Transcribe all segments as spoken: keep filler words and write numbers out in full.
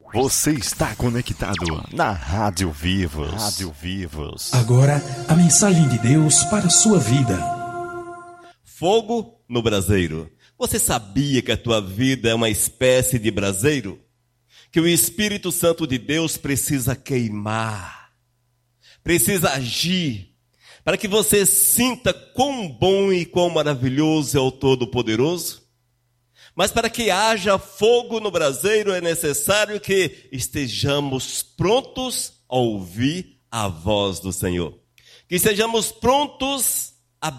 Você está conectado na Rádio Vivos. Rádio Vivos. Agora, a mensagem de Deus para a sua vida. Fogo no braseiro. Você sabia que a tua vida é uma espécie de braseiro? Que o Espírito Santo de Deus precisa queimar, precisa agir, para que você sinta quão bom e quão maravilhoso é o Todo-Poderoso? Mas para que haja fogo no braseiro é necessário que estejamos prontos a ouvir a voz do Senhor. Que estejamos prontos,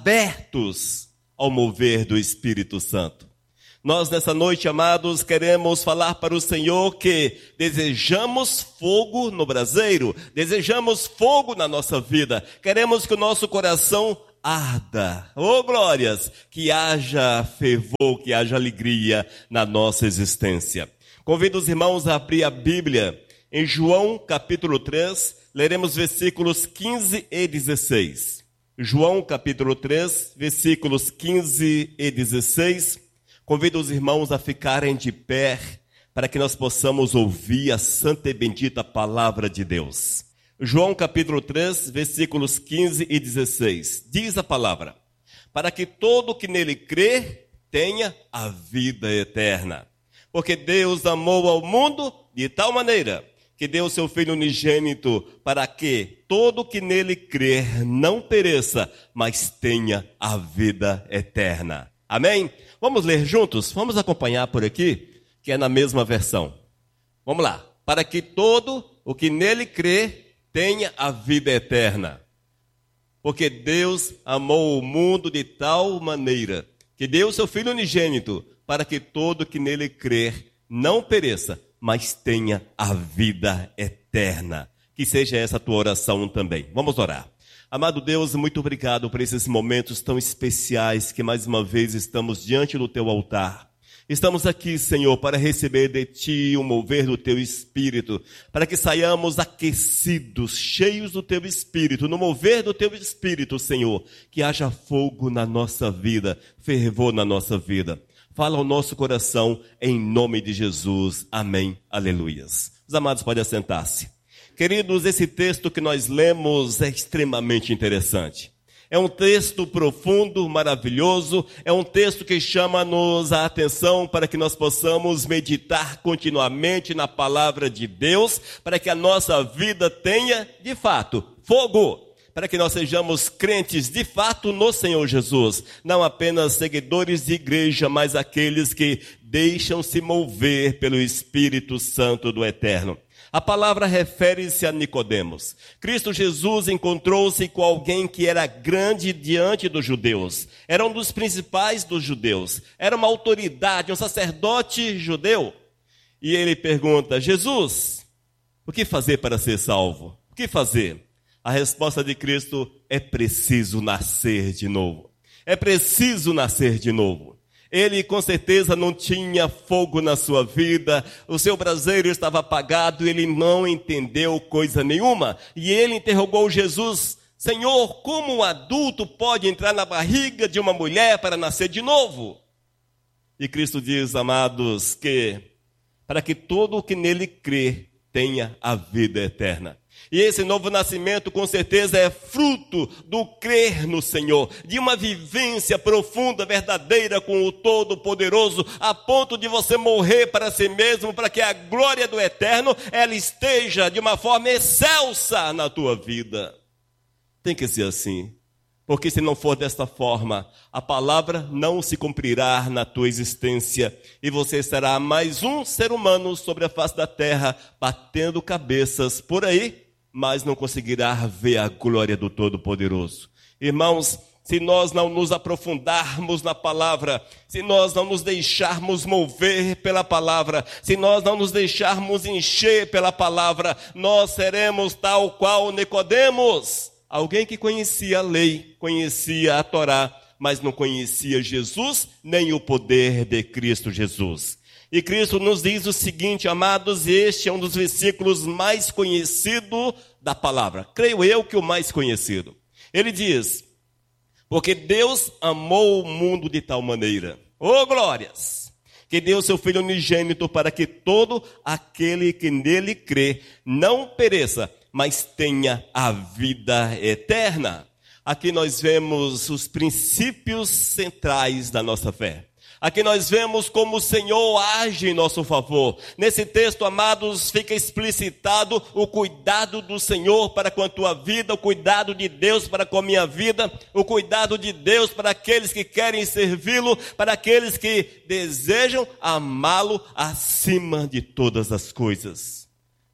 abertos ao mover do Espírito Santo. Nós nessa noite, amados, queremos falar para o Senhor que desejamos fogo no braseiro, desejamos fogo na nossa vida, queremos que o nosso coração arda, oh glórias, que haja fervor, que haja alegria na nossa existência. Convido os irmãos a abrir a Bíblia em João capítulo três, leremos versículos quinze e dezesseis. João capítulo três, versículos quinze e dezesseis. Convido os irmãos a ficarem de pé para que nós possamos ouvir a santa e bendita palavra de Deus. João capítulo três, versículos quinze e dezesseis. Diz a palavra: para que todo que nele crê tenha a vida eterna. Porque Deus amou ao mundo de tal maneira que deu seu Filho unigênito para que todo que nele crer não pereça, mas tenha a vida eterna. Amém? Vamos ler juntos? Vamos acompanhar por aqui, que é na mesma versão. Vamos lá. Para que todo o que nele crê tenha a vida eterna. Porque Deus amou o mundo de tal maneira que deu seu Filho unigênito para que todo que nele crer não pereça, mas tenha a vida eterna. Que seja essa a tua oração também. Vamos orar. Amado Deus, muito obrigado por esses momentos tão especiais que mais uma vez estamos diante do teu altar. Estamos aqui, Senhor, para receber de Ti o mover do Teu Espírito, para que saiamos aquecidos, cheios do Teu Espírito, no mover do Teu Espírito, Senhor, que haja fogo na nossa vida, fervor na nossa vida. Fala ao nosso coração, em nome de Jesus. Amém. Aleluias. Os amados podem assentar-se. Queridos, esse texto que nós lemos é extremamente interessante. É um texto profundo, maravilhoso, é um texto que chama-nos a atenção para que nós possamos meditar continuamente na palavra de Deus, para que a nossa vida tenha, de fato, fogo, para que nós sejamos crentes, de fato, no Senhor Jesus, não apenas seguidores de igreja, mas aqueles que deixam-se mover pelo Espírito Santo do Eterno. A palavra refere-se a Nicodemos. Cristo Jesus encontrou-se com alguém que era grande diante dos judeus. Era um dos principais dos judeus. Era uma autoridade, um sacerdote judeu. E ele pergunta: Jesus, o que fazer para ser salvo? O que fazer? A resposta de Cristo: é preciso nascer de novo. É preciso nascer de novo. Ele com certeza não tinha fogo na sua vida, o seu braseiro estava apagado, ele não entendeu coisa nenhuma. E ele interrogou Jesus: Senhor, como um adulto pode entrar na barriga de uma mulher para nascer de novo? E Cristo diz, amados, que para que todo o que nele crê tenha a vida eterna. E esse novo nascimento com certeza é fruto do crer no Senhor, de uma vivência profunda, verdadeira com o Todo-Poderoso, a ponto de você morrer para si mesmo, para que a glória do Eterno, ela esteja de uma forma excelsa na tua vida. Tem que ser assim, porque se não for desta forma, a palavra não se cumprirá na tua existência, e você será mais um ser humano sobre a face da terra, batendo cabeças por aí, mas não conseguirá ver a glória do Todo-Poderoso. Irmãos, se nós não nos aprofundarmos na palavra, se nós não nos deixarmos mover pela palavra, se nós não nos deixarmos encher pela palavra, nós seremos tal qual Nicodemos, alguém que conhecia a lei, conhecia a Torá, mas não conhecia Jesus, nem o poder de Cristo Jesus. E Cristo nos diz o seguinte, amados, e este é um dos versículos mais conhecidos da palavra. Creio eu que o mais conhecido. Ele diz: porque Deus amou o mundo de tal maneira, oh glórias, que deu seu Filho unigênito para que todo aquele que nele crê não pereça, mas tenha a vida eterna. Aqui nós vemos os princípios centrais da nossa fé. Aqui nós vemos como o Senhor age em nosso favor. Nesse texto, amados, fica explicitado o cuidado do Senhor para com a tua vida, o cuidado de Deus para com a minha vida, o cuidado de Deus para aqueles que querem servi-lo, para aqueles que desejam amá-lo acima de todas as coisas.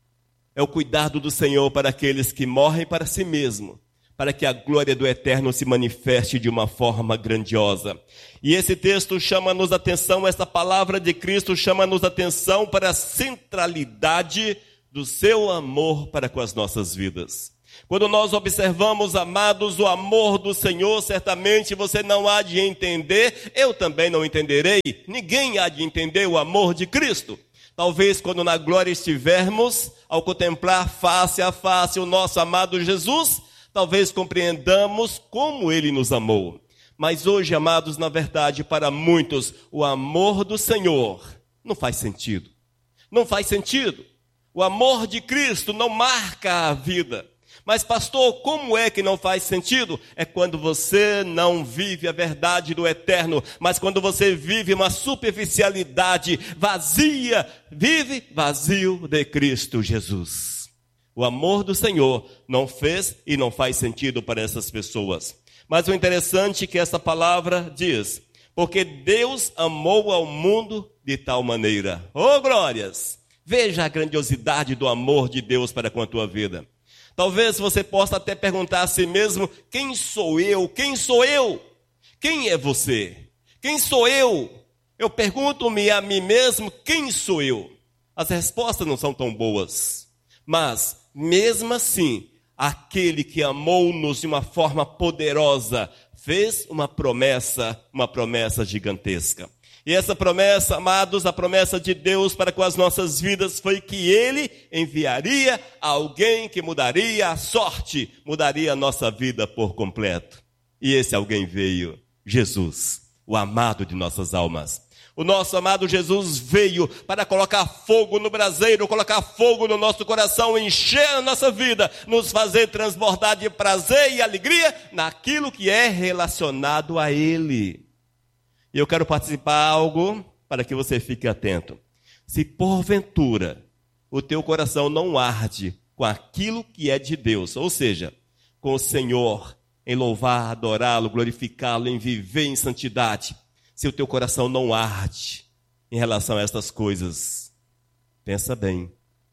É o cuidado do Senhor para aqueles que morrem para si mesmo, para que a glória do Eterno se manifeste de uma forma grandiosa. E esse texto chama-nos atenção, essa palavra de Cristo chama-nos atenção para a centralidade do seu amor para com as nossas vidas. Quando nós observamos, amados, o amor do Senhor, certamente você não há de entender, eu também não entenderei, ninguém há de entender o amor de Cristo. Talvez quando na glória estivermos, ao contemplar face a face o nosso amado Jesus, talvez compreendamos como Ele nos amou. Mas hoje, amados, na verdade, para muitos, o amor do Senhor não faz sentido. Não faz sentido. O amor de Cristo não marca a vida. Mas, pastor, como é que não faz sentido? É quando você não vive a verdade do eterno, mas quando você vive uma superficialidade vazia, vive vazio de Cristo Jesus. O amor do Senhor não fez e não faz sentido para essas pessoas. Mas o interessante é que essa palavra diz, porque Deus amou ao mundo de tal maneira. Oh, glórias! Veja a grandiosidade do amor de Deus para com a tua vida. Talvez você possa até perguntar a si mesmo, quem sou eu? Quem sou eu? Quem é você? Quem sou eu? Eu pergunto-me a mim mesmo, quem sou eu? As respostas não são tão boas. Mas, mesmo assim, aquele que amou-nos de uma forma poderosa, fez uma promessa, uma promessa gigantesca. E essa promessa, amados, a promessa de Deus para com as nossas vidas foi que Ele enviaria alguém que mudaria a sorte, mudaria a nossa vida por completo. E esse alguém veio, Jesus, o amado de nossas almas. O nosso amado Jesus veio para colocar fogo no braseiro, colocar fogo no nosso coração, encher a nossa vida, nos fazer transbordar de prazer e alegria naquilo que é relacionado a Ele. E eu quero participar algo para que você fique atento. Se porventura o teu coração não arde com aquilo que é de Deus, ou seja, com o Senhor, em louvar, adorá-lo, glorificá-lo, em viver em santidade, se o teu coração não arde em relação a estas coisas, pensa bem,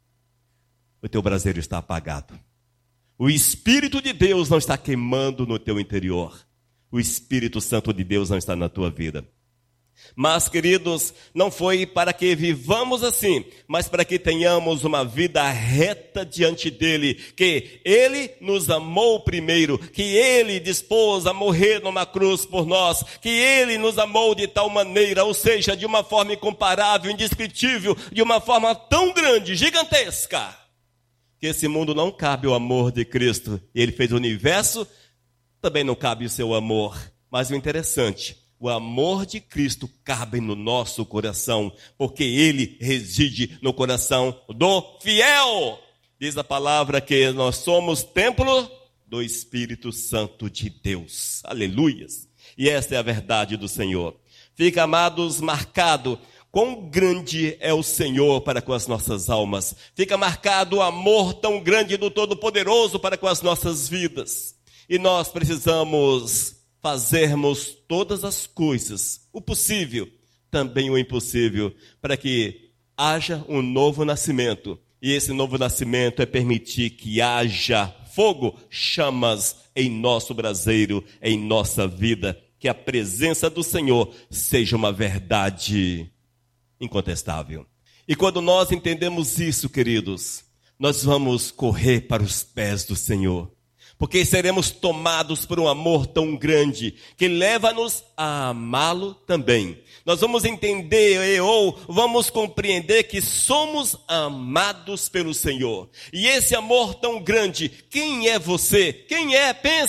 o teu braseiro está apagado. O Espírito de Deus não está queimando no teu interior. O Espírito Santo de Deus não está na tua vida. Mas, queridos, não foi para que vivamos assim, mas para que tenhamos uma vida reta diante dele, que ele nos amou primeiro, que ele dispôs a morrer numa cruz por nós, que ele nos amou de tal maneira, ou seja, de uma forma incomparável, indescritível, de uma forma tão grande, gigantesca, que esse mundo não cabe o amor de Cristo. Ele fez o universo, também não cabe o seu amor. Mas o interessante, o amor de Cristo cabe no nosso coração, porque Ele reside no coração do fiel. Diz a palavra que nós somos templo do Espírito Santo de Deus. Aleluias! E esta é a verdade do Senhor. Fica, amados, marcado quão grande é o Senhor para com as nossas almas. Fica marcado o amor tão grande do Todo-Poderoso para com as nossas vidas. E nós precisamos fazermos todas as coisas, o possível, também o impossível, para que haja um novo nascimento. E esse novo nascimento é permitir que haja fogo, chamas em nosso braseiro, em nossa vida, que a presença do Senhor seja uma verdade incontestável. E quando nós entendemos isso, queridos, nós vamos correr para os pés do Senhor. Porque seremos tomados por um amor tão grande, que leva-nos a amá-lo também. Nós vamos entender ou vamos compreender que somos amados pelo Senhor. E esse amor tão grande, quem é você? Quem é? Pense,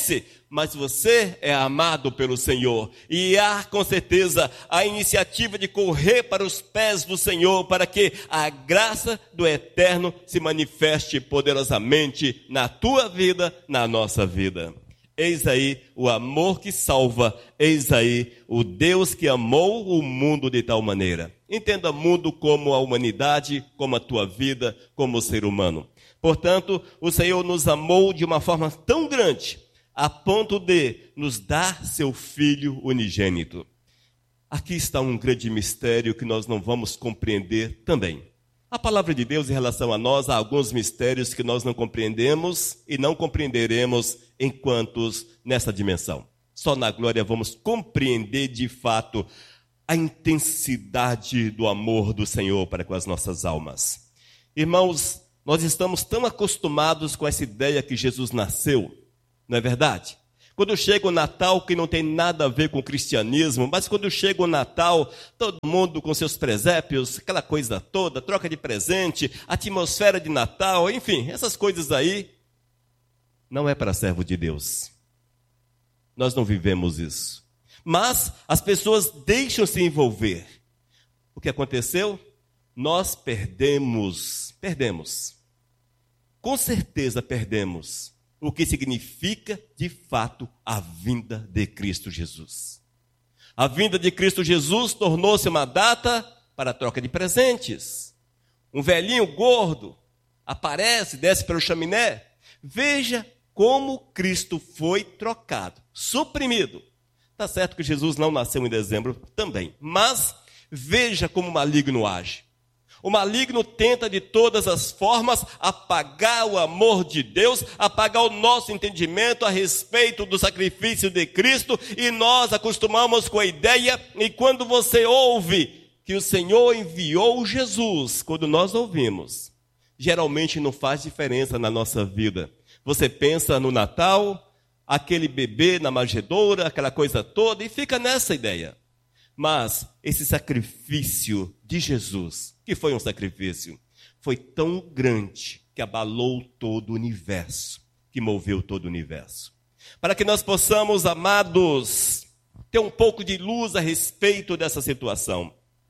mas você é amado pelo Senhor. E há, com certeza, a iniciativa de correr para os pés do Senhor, para que a graça do Eterno se manifeste poderosamente na tua vida, na nossa vida. Eis aí o amor que salva, eis aí o Deus que amou o mundo de tal maneira. Entenda o mundo como a humanidade, como a tua vida, como o ser humano. Portanto, o Senhor nos amou de uma forma tão grande, a ponto de nos dar seu Filho unigênito. Aqui está um grande mistério que nós não vamos compreender também. A palavra de Deus em relação a nós, há alguns mistérios que nós não compreendemos e não compreenderemos enquanto nessa dimensão. Só na glória vamos compreender de fato a intensidade do amor do Senhor para com as nossas almas. Irmãos, nós estamos tão acostumados com essa ideia que Jesus nasceu, não é verdade? Quando chega o Natal, que não tem nada a ver com o cristianismo, mas quando chega o Natal, todo mundo com seus presépios, aquela coisa toda, troca de presente, atmosfera de Natal, enfim, essas coisas aí, não é para servo de Deus. Nós não vivemos isso. Mas as pessoas deixam se envolver. O que aconteceu? Nós perdemos, perdemos. Com certeza perdemos. O que significa, de fato, a vinda de Cristo Jesus. A vinda de Cristo Jesus tornou-se uma data para a troca de presentes. Um velhinho gordo aparece, desce pelo chaminé. Veja como Cristo foi trocado, suprimido. Está certo que Jesus não nasceu em dezembro também, mas veja como o maligno age. O maligno tenta de todas as formas apagar o amor de Deus, apagar o nosso entendimento a respeito do sacrifício de Cristo, e nós acostumamos com a ideia, e quando você ouve que o Senhor enviou Jesus, quando nós ouvimos, geralmente não faz diferença na nossa vida. Você pensa no Natal, aquele bebê na manjedoura, aquela coisa toda, e fica nessa ideia. Mas esse sacrifício de Jesus, que foi um sacrifício, foi tão grande que abalou todo o universo, que moveu todo o universo. Para que nós possamos, amados, ter um pouco de luz a respeito dessa situação,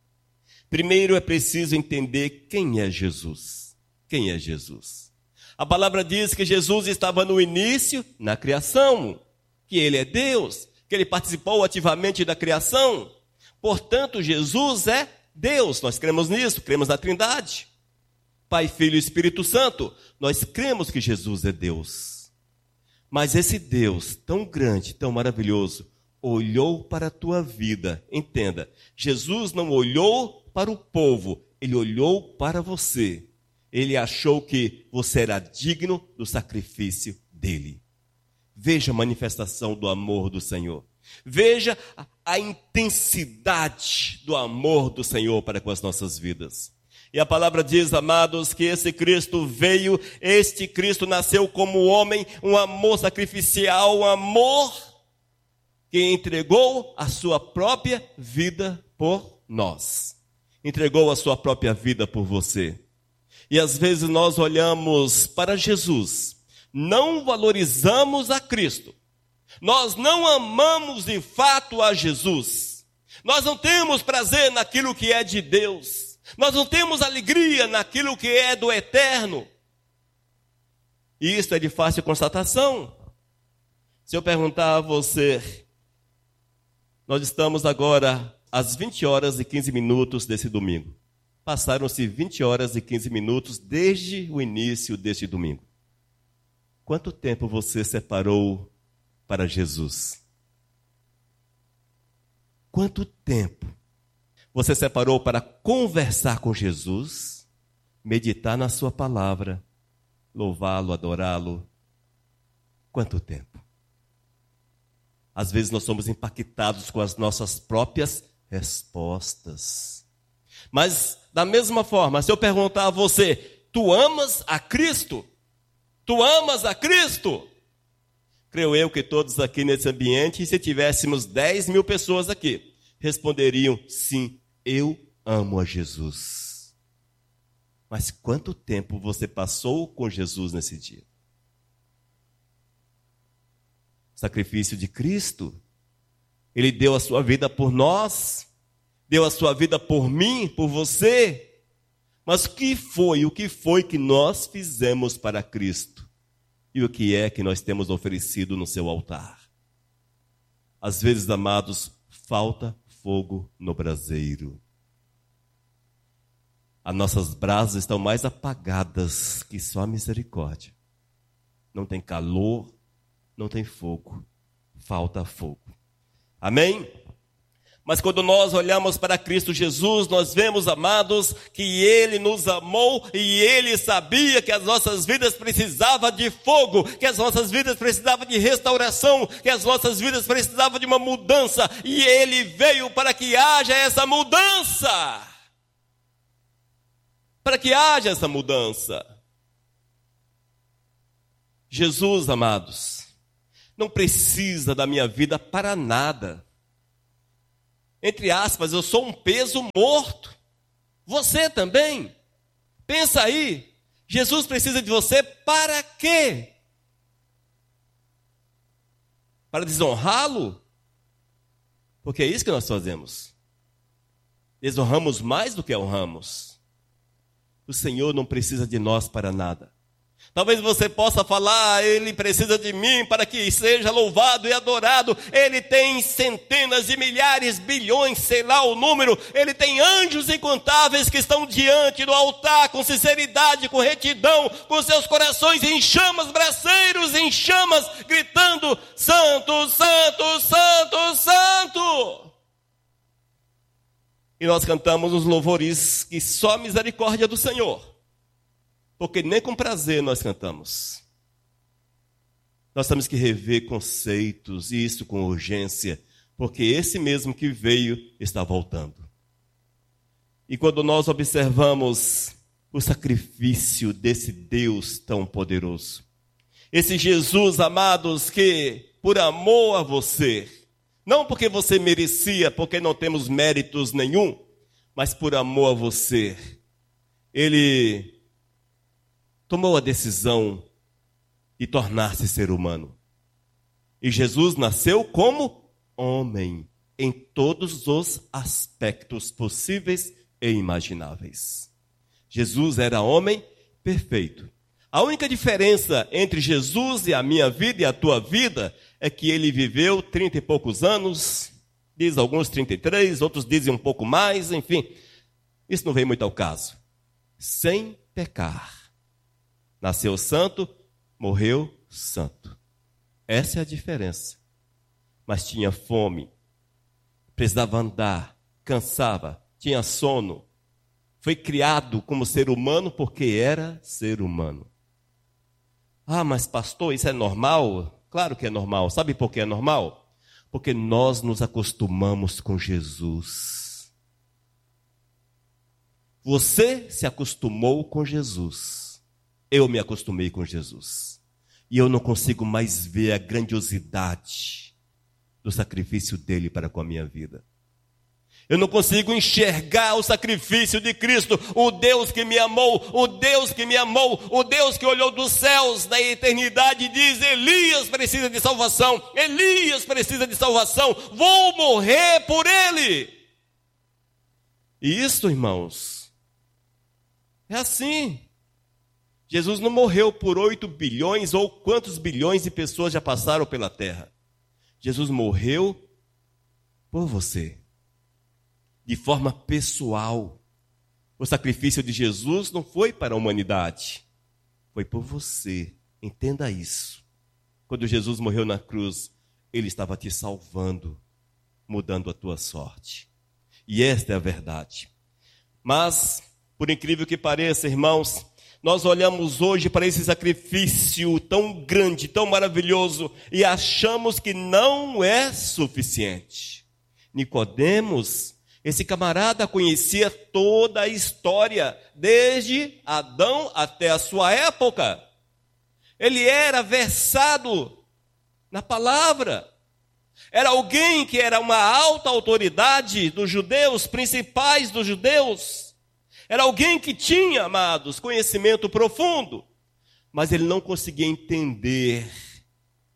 primeiro é preciso entender quem é Jesus. Quem é Jesus? A palavra diz que Jesus estava no início, na criação, que ele é Deus, que ele participou ativamente da criação. Portanto, Jesus é Deus, nós cremos nisso, cremos na Trindade. Pai, Filho e Espírito Santo, nós cremos que Jesus é Deus. Mas esse Deus tão grande, tão maravilhoso, olhou para a tua vida. Entenda, Jesus não olhou para o povo, ele olhou para você. Ele achou que você era digno do sacrifício dele. Veja a manifestação do amor do Senhor. Veja a, a intensidade do amor do Senhor para com as nossas vidas. E a palavra diz, amados, que esse Cristo veio, este Cristo nasceu como homem, um amor sacrificial, um amor que entregou a sua própria vida por nós. Entregou a sua própria vida por você. E às vezes nós olhamos para Jesus, não valorizamos a Cristo. Nós não amamos de fato a Jesus. Nós não temos prazer naquilo que é de Deus. Nós não temos alegria naquilo que é do eterno. E isso é de fácil constatação. Se eu perguntar a você, nós estamos agora às vinte horas e quinze minutos desse domingo. Passaram-se vinte horas e quinze minutos desde o início deste domingo. Quanto tempo você separou para Jesus? Quanto tempo você separou para conversar com Jesus, meditar na sua palavra, louvá-lo, adorá-lo? Quanto tempo? Às vezes nós somos impactados com as nossas próprias respostas. Mas, da mesma forma, se eu perguntar a você, tu amas a Cristo? Tu amas a Cristo? Creio eu que todos aqui nesse ambiente, se tivéssemos dez mil pessoas aqui, responderiam, sim, eu amo a Jesus. Mas quanto tempo você passou com Jesus nesse dia? sacrifício de Cristo. Ele deu a sua vida por nós, deu a sua vida por mim, por você. Mas o que foi, o que foi que nós fizemos para Cristo? E o que é que nós temos oferecido no seu altar? Às vezes, amados, falta fogo no braseiro. As nossas brasas estão mais apagadas que só a misericórdia. Não tem calor, não tem fogo, falta fogo. Amém? Mas quando nós olhamos para Cristo Jesus, nós vemos, amados, que Ele nos amou e Ele sabia que as nossas vidas precisavam de fogo, que as nossas vidas precisavam de restauração, que as nossas vidas precisavam de uma mudança. E Ele veio para que haja essa mudança. Para que haja essa mudança. Jesus, amados, não precisa da minha vida para nada. Entre aspas, eu sou um peso morto. Você também. Pensa aí. Jesus precisa de você para quê? Para desonrá-lo? Porque é isso que nós fazemos. Desonramos mais do que honramos. O Senhor não precisa de nós para nada. Talvez você possa falar, Ele precisa de mim para que seja louvado e adorado. Ele tem centenas de milhares, bilhões, sei lá o número. Ele tem anjos incontáveis que estão diante do altar com sinceridade, com retidão, com seus corações em chamas, braceiros em chamas, gritando, Santo, Santo, Santo, Santo. E nós cantamos os louvores que só a misericórdia do Senhor. Porque nem com prazer nós cantamos. Nós temos que rever conceitos, e isso com urgência, porque esse mesmo que veio está voltando. E quando nós observamos o sacrifício desse Deus tão poderoso, esse Jesus, amados, que por amor a você, não porque você merecia, porque não temos méritos nenhum, mas por amor a você, Ele tomou a decisão de tornar-se ser humano. E Jesus nasceu como homem, em todos os aspectos possíveis e imagináveis. Jesus era homem perfeito. A única diferença entre Jesus e a minha vida e a tua vida é que ele viveu trinta e poucos anos, diz alguns trinta e três, outros dizem um pouco mais, enfim. Isso não vem muito ao caso. Sem pecar. Nasceu santo, morreu santo. Essa é a diferença. Mas tinha fome, precisava andar, cansava, tinha sono. Foi criado como ser humano porque era ser humano. Ah, mas pastor, isso é normal? Claro que é normal. Sabe por que é normal? Porque nós nos acostumamos com Jesus. Você se acostumou com Jesus. Eu me acostumei com Jesus. E eu não consigo mais ver a grandiosidade do sacrifício dele para com a minha vida. Eu não consigo enxergar o sacrifício de Cristo, o Deus que me amou, o Deus que me amou, o Deus que olhou dos céus da eternidade e diz, Elias precisa de salvação, Elias precisa de salvação, vou morrer por ele. E isso, irmãos, é assim. Jesus não morreu por oito bilhões ou quantos bilhões de pessoas já passaram pela terra. Jesus morreu por você. De forma pessoal. O sacrifício de Jesus não foi para a humanidade. Foi por você. Entenda isso. Quando Jesus morreu na cruz, ele estava te salvando, mudando a tua sorte. E esta é a verdade. Mas, por incrível que pareça, irmãos, nós olhamos hoje para esse sacrifício tão grande, tão maravilhoso, e achamos que não é suficiente. Nicodemos, esse camarada conhecia toda a história, desde Adão até a sua época. Ele era versado na palavra. Era alguém que era uma alta autoridade dos judeus, principais dos judeus. Era alguém que tinha, amados, conhecimento profundo. Mas ele não conseguia entender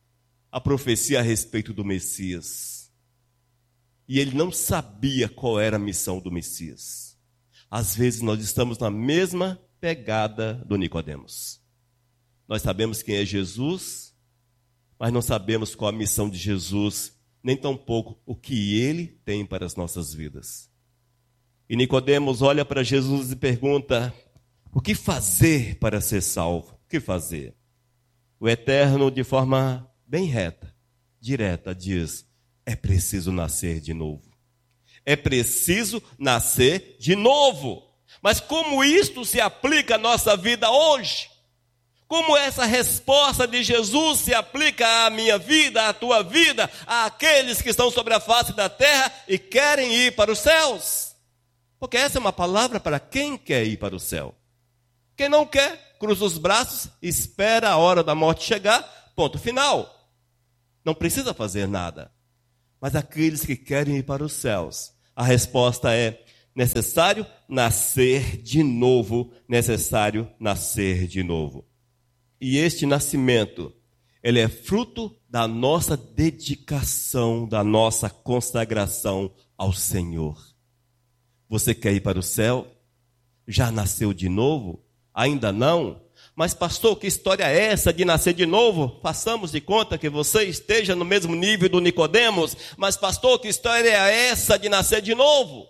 a profecia a respeito do Messias. E ele não sabia qual era a missão do Messias. Às vezes nós estamos na mesma pegada do Nicodemos. Nós sabemos quem é Jesus, mas não sabemos qual a missão de Jesus, nem tampouco o que ele tem para as nossas vidas. E Nicodemos olha para Jesus e pergunta: o que fazer para ser salvo? O que fazer? O Eterno, de forma bem reta, direta, diz: é preciso nascer de novo. É preciso nascer de novo. Mas como isto se aplica à nossa vida hoje? Como essa resposta de Jesus se aplica à minha vida, à tua vida, àqueles que estão sobre a face da terra e querem ir para os céus? Porque essa é uma palavra para quem quer ir para o céu. Quem não quer, cruza os braços, espera a hora da morte chegar, ponto final. Não precisa fazer nada. Mas aqueles que querem ir para os céus, a resposta é: necessário nascer de novo, necessário nascer de novo. E este nascimento, ele é fruto da nossa dedicação, da nossa consagração ao Senhor. Você quer ir para o céu? Já nasceu de novo? Ainda não? Mas pastor, que história é essa de nascer de novo? Façamos de conta que você esteja no mesmo nível do Nicodemos. Mas pastor, que história é essa de nascer de novo?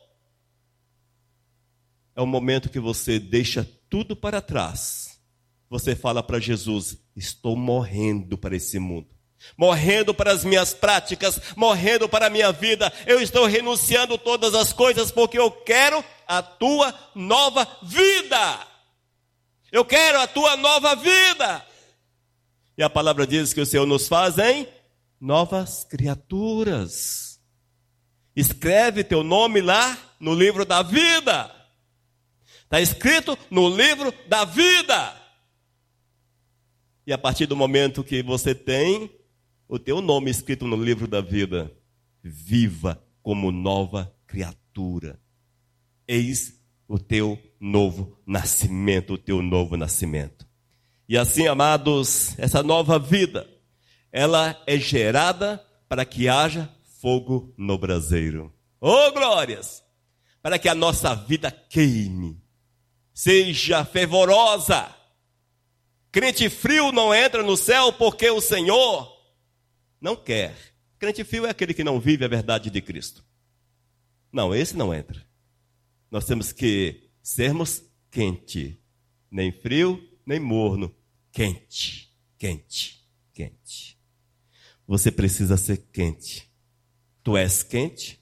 É o momento que você deixa tudo para trás. Você fala para Jesus: estou morrendo para esse mundo. Morrendo para as minhas práticas, morrendo para a minha vida. Eu estou renunciando todas as coisas porque eu quero a tua nova vida. Eu quero a tua nova vida. E a palavra diz que o Senhor nos faz em novas criaturas. Escreve teu nome lá no livro da vida. Está escrito no livro da vida. E a partir do momento que você tem o teu nome escrito no livro da vida, viva como nova criatura. Eis o teu novo nascimento, o teu novo nascimento. E assim, amados, essa nova vida, ela é gerada para que haja fogo no braseiro. Oh, glórias! Para que a nossa vida queime, seja fervorosa. Crente frio não entra no céu porque o Senhor não quer. Crente frio é aquele que não vive a verdade de Cristo. Não, esse não entra. Nós temos que sermos quente, nem frio, nem morno. Quente, quente, quente. Você precisa ser quente. Tu és quente?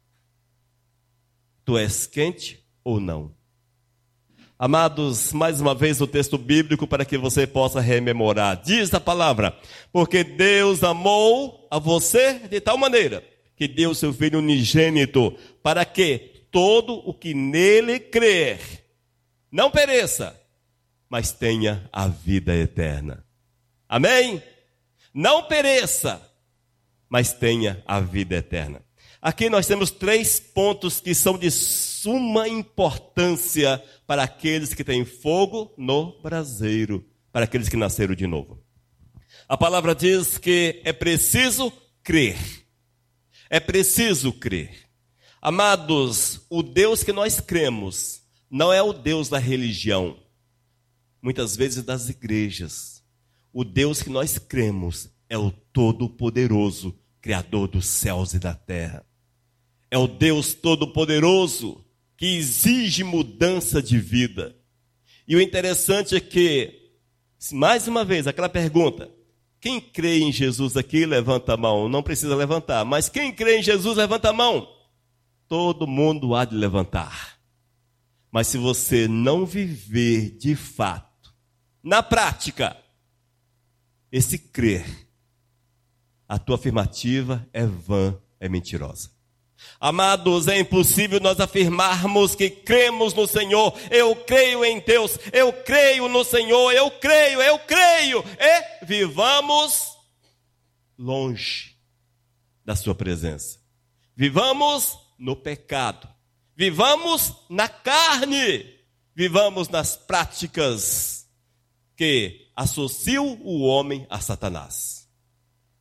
Tu és quente ou não? Amados, mais uma vez o texto bíblico para que você possa rememorar. Diz a palavra: porque Deus amou a você de tal maneira que deu seu Filho unigênito, para que todo o que nele crer não pereça, mas tenha a vida eterna. Amém? Não pereça, mas tenha a vida eterna. Aqui nós temos três pontos que são de suma importância para aqueles que têm fogo no braseiro, para aqueles que nasceram de novo. A palavra diz que é preciso crer. É preciso crer. Amados, o Deus que nós cremos não é o Deus da religião, muitas vezes das igrejas. O Deus que nós cremos é o Todo-Poderoso, Criador dos céus e da terra. É o Deus Todo-Poderoso que exige mudança de vida. E o interessante é que, mais uma vez, aquela pergunta: quem crê em Jesus aqui, levanta a mão. Não precisa levantar, mas quem crê em Jesus, levanta a mão. Todo mundo há de levantar. Mas se você não viver de fato, na prática, esse crer, a tua afirmativa é vã, é mentirosa. Amados, é impossível nós afirmarmos que cremos no Senhor. Eu creio em Deus, eu creio no Senhor, eu creio, eu creio. E vivamos longe da sua presença. Vivamos no pecado. Vivamos na carne. Vivamos nas práticas que associam o homem a Satanás.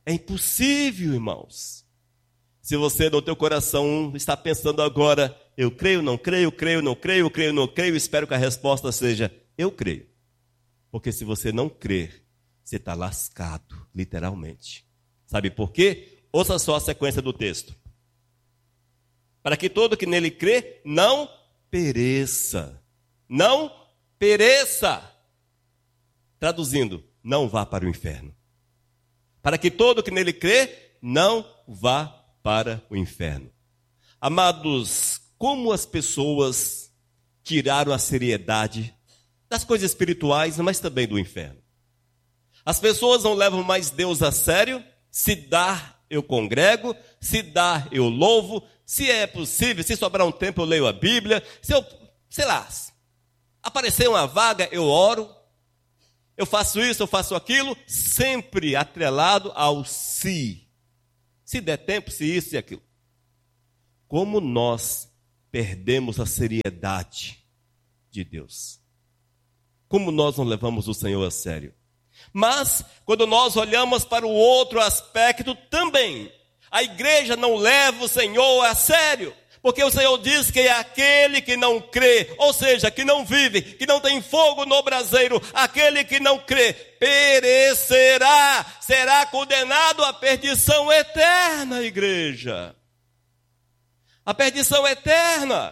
É impossível, irmãos. Se você no teu coração está pensando agora, eu creio, não creio, creio, não creio, creio, não creio, espero que a resposta seja, eu creio. Porque se você não crer, você está lascado, literalmente. Sabe por quê? Ouça só a sequência do texto. Para que todo que nele crê, não pereça. Não pereça. Traduzindo, não vá para o inferno. Para que todo que nele crê, não vá para o inferno. Amados, como as pessoas tiraram a seriedade das coisas espirituais, mas também do inferno. As pessoas não levam mais Deus a sério. Se dá, eu congrego. Se dá, eu louvo. Se é possível, se sobrar um tempo, eu leio a Bíblia. Se eu, sei lá, aparecer uma vaga, eu oro. Eu faço isso, eu faço aquilo, sempre atrelado ao se. Se der tempo, se isso e aquilo. Como nós perdemos a seriedade de Deus. Como nós não levamos o Senhor a sério. Mas, quando nós olhamos para o outro aspecto também, a igreja não leva o Senhor a sério. Porque o Senhor diz que é aquele que não crê, ou seja, que não vive, que não tem fogo no braseiro, aquele que não crê, perecerá, será condenado à perdição eterna, igreja. A perdição eterna.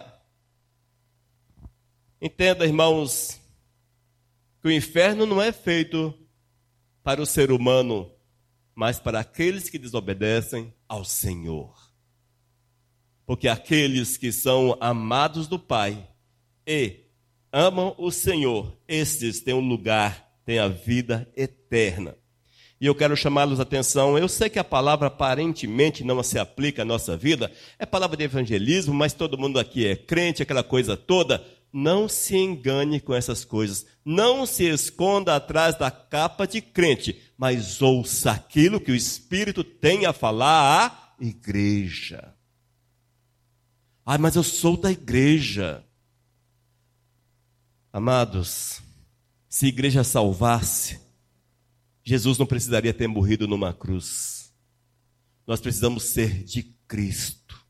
Entenda, irmãos, que o inferno não é feito para o ser humano, mas para aqueles que desobedecem ao Senhor. Porque aqueles que são amados do Pai e amam o Senhor, estes têm um lugar, têm a vida eterna. E eu quero chamá-los a atenção, eu sei que a palavra aparentemente não se aplica à nossa vida, é palavra de evangelismo, mas todo mundo aqui é crente, aquela coisa toda. Não se engane com essas coisas, não se esconda atrás da capa de crente, mas ouça aquilo que o Espírito tem a falar à igreja. Ah, mas eu sou da igreja. Amados, se a igreja salvasse, Jesus não precisaria ter morrido numa cruz. Nós precisamos ser de Cristo.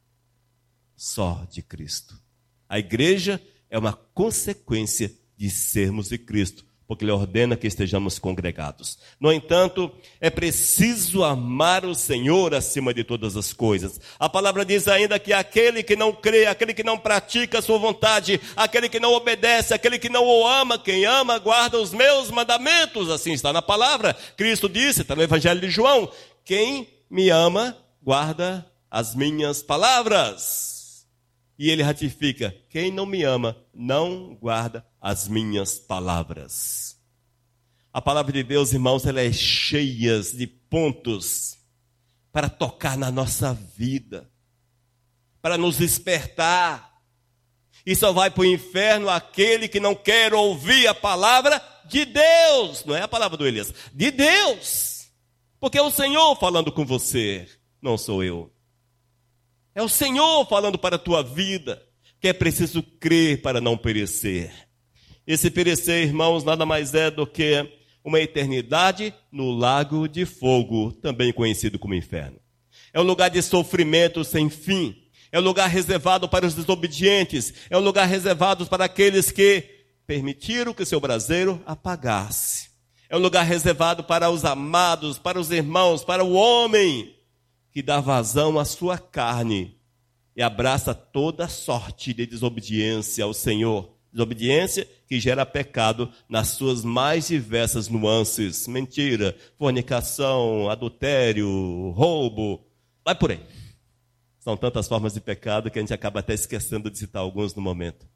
Só de Cristo. A igreja é uma consequência de sermos de Cristo, porque Ele ordena que estejamos congregados. No entanto, é preciso amar o Senhor acima de todas as coisas. A palavra diz ainda que aquele que não crê, aquele que não pratica a sua vontade, aquele que não obedece, aquele que não o ama, quem ama guarda os meus mandamentos. Assim está na palavra. Cristo disse, está no Evangelho de João, quem me ama guarda as minhas palavras. E ele ratifica, quem não me ama, não guarda as minhas palavras. A palavra de Deus, irmãos, ela é cheia de pontos para tocar na nossa vida, para nos despertar. E só vai para o inferno aquele que não quer ouvir a palavra de Deus. Não é a palavra do Elias, de Deus. Porque é o Senhor falando com você, não sou eu. É o Senhor falando para a tua vida, que é preciso crer para não perecer. Esse perecer, irmãos, nada mais é do que uma eternidade no lago de fogo, também conhecido como inferno. É um lugar de sofrimento sem fim. É um lugar reservado para os desobedientes. É um lugar reservado para aqueles que permitiram que seu braseiro apagasse. É um lugar reservado para os amados, para os irmãos, para o homem que dá vazão à sua carne e abraça toda sorte de desobediência ao Senhor. Desobediência que gera pecado nas suas mais diversas nuances. Mentira, fornicação, adultério, roubo. Vai por aí. São tantas formas de pecado que a gente acaba até esquecendo de citar alguns no momento.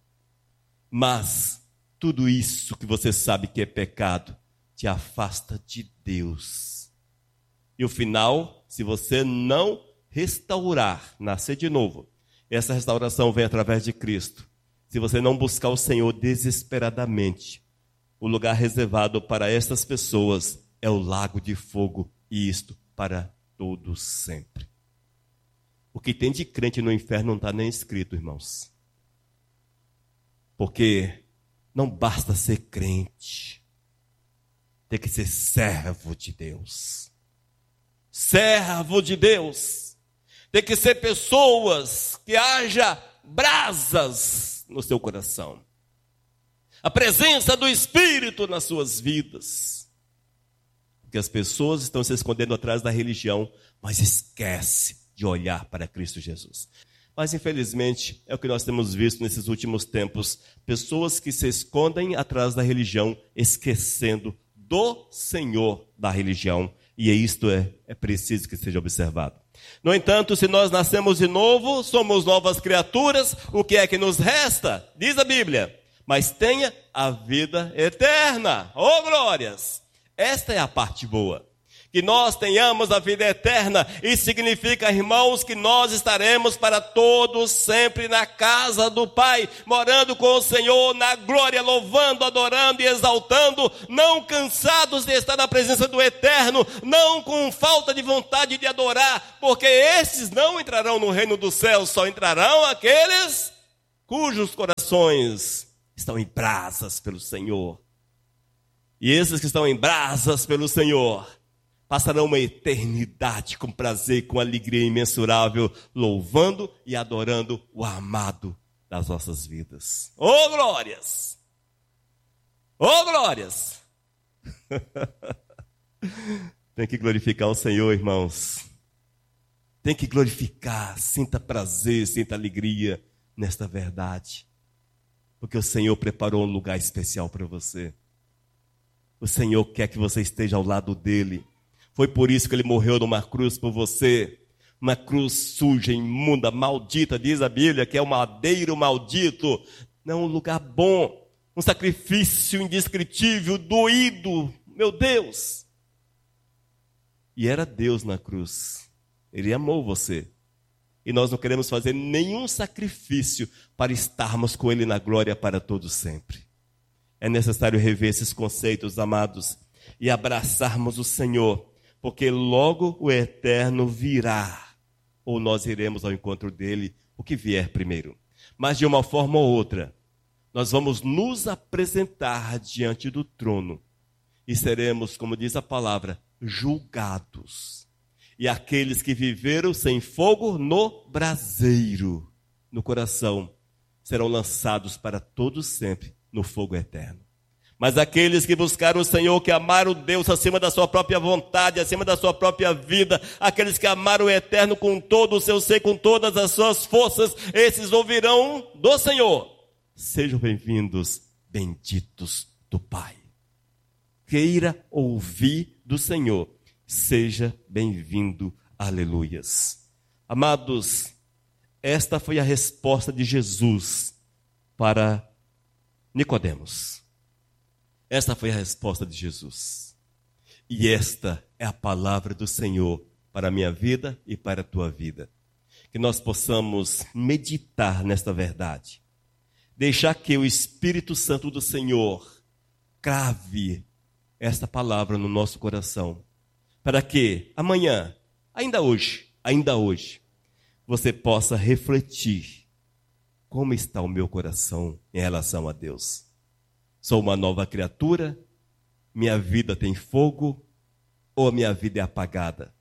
Mas tudo isso que você sabe que é pecado te afasta de Deus. E o final, se você não restaurar, nascer de novo, essa restauração vem através de Cristo. Se você não buscar o Senhor desesperadamente, o lugar reservado para estas pessoas é o lago de fogo, e isto para todos sempre. O que tem de crente no inferno não está nem escrito, irmãos. Porque não basta ser crente, tem que ser servo de Deus. servo de Deus. Tem que ser pessoas que haja brasas no seu coração. A presença do Espírito nas suas vidas. Porque as pessoas estão se escondendo atrás da religião, mas esquece de olhar para Cristo Jesus. Mas infelizmente é o que nós temos visto nesses últimos tempos. Pessoas que se escondem atrás da religião, esquecendo do Senhor da religião. E isto é, é preciso que seja observado. No entanto, se nós nascemos de novo, somos novas criaturas, o que é que nos resta? Diz a Bíblia, mas tenha a vida eterna. Oh, glórias! Esta é a parte boa. Que nós tenhamos a vida eterna, isso significa, irmãos, que nós estaremos para todos sempre na casa do Pai, morando com o Senhor na glória, louvando, adorando e exaltando, não cansados de estar na presença do Eterno, não com falta de vontade de adorar, porque esses não entrarão no reino dos céus, só entrarão aqueles cujos corações estão em brasas pelo Senhor. E esses que estão em brasas pelo Senhor passarão uma eternidade com prazer, com alegria imensurável, louvando e adorando o amado das nossas vidas. Oh, glórias! Oh, glórias! Tem que glorificar o Senhor, irmãos. Tem que glorificar, sinta prazer, sinta alegria nesta verdade. Porque o Senhor preparou um lugar especial para você. O Senhor quer que você esteja ao lado dele. Foi por isso que ele morreu numa cruz por você. Uma cruz suja, imunda, maldita, diz a Bíblia, que é um madeiro maldito. Não um lugar bom. Um sacrifício indescritível, doído. Meu Deus! E era Deus na cruz. Ele amou você. E nós não queremos fazer nenhum sacrifício para estarmos com ele na glória para todo sempre. É necessário rever esses conceitos, amados, e abraçarmos o Senhor. Porque logo o Eterno virá, ou nós iremos ao encontro dele, o que vier primeiro. Mas de uma forma ou outra, nós vamos nos apresentar diante do trono e seremos, como diz a palavra, julgados. E aqueles que viveram sem fogo no braseiro, no coração, serão lançados para todos sempre no fogo eterno. Mas aqueles que buscaram o Senhor, que amaram Deus acima da sua própria vontade, acima da sua própria vida, aqueles que amaram o Eterno com todo o seu ser, com todas as suas forças, esses ouvirão do Senhor. Sejam bem-vindos, benditos do Pai. Queira ouvir do Senhor, seja bem-vindo, aleluias. Amados, esta foi a resposta de Jesus para Nicodemos. Esta foi a resposta de Jesus. E esta é a palavra do Senhor para a minha vida e para a tua vida. Que nós possamos meditar nesta verdade. Deixar que o Espírito Santo do Senhor crave esta palavra no nosso coração. Para que amanhã, ainda hoje, ainda hoje, você possa refletir como está o meu coração em relação a Deus. Sou uma nova criatura? Minha vida tem fogo? Ou a minha vida é apagada?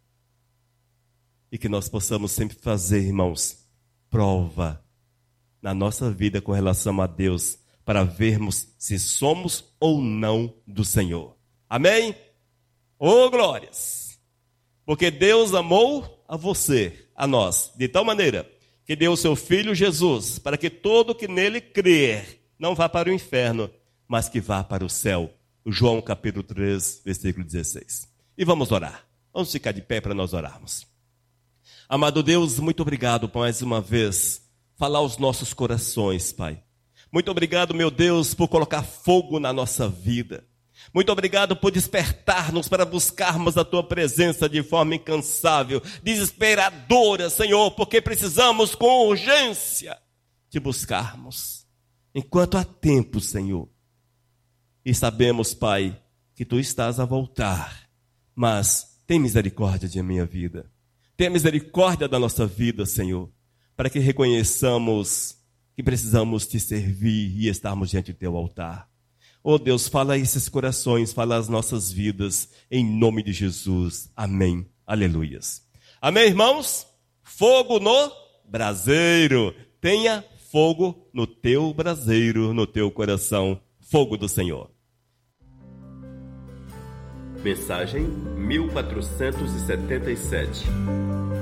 E que nós possamos sempre fazer, irmãos, prova na nossa vida com relação a Deus, para vermos se somos ou não do Senhor. Amém? Oh, glórias! Porque Deus amou a você, a nós, de tal maneira que deu o seu Filho Jesus, para que todo que nele crer não vá para o inferno, mas que vá para o céu. João capítulo três, versículo dezesseis. E vamos orar. Vamos ficar de pé para nós orarmos. Amado Deus, muito obrigado por mais uma vez falar aos nossos corações, Pai. Muito obrigado, meu Deus, por colocar fogo na nossa vida. Muito obrigado por despertar-nos para buscarmos a Tua presença de forma incansável, desesperadora, Senhor, porque precisamos com urgência te buscarmos. Enquanto há tempo, Senhor. E sabemos, Pai, que Tu estás a voltar, mas tem misericórdia de minha vida. Tem misericórdia da nossa vida, Senhor, para que reconheçamos que precisamos Te servir e estarmos diante do Teu altar. Oh Deus, fala a esses corações, fala as nossas vidas, em nome de Jesus. Amém. Aleluias. Amém, irmãos? Fogo no braseiro. Tenha fogo no teu braseiro, no teu coração. Fogo do Senhor. Mensagem mil quatrocentos e setenta e sete.